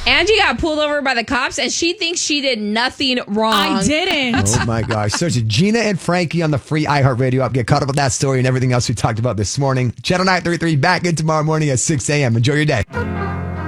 Angie got pulled over by the cops, and she thinks she did nothing wrong. I didn't. Oh, my gosh. Search Gina and Frankie on the free iHeartRadio app. Get caught up with that story and everything else we talked about this morning. Channel 933 back in tomorrow morning at 6 a.m. Enjoy your day.